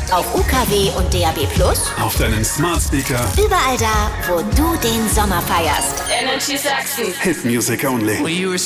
Auf UKW und DAB+. Auf deinen Smart Speaker. Überall da, wo du den Sommer feierst. Energy Sachsen. Hit Music Only. Well, you were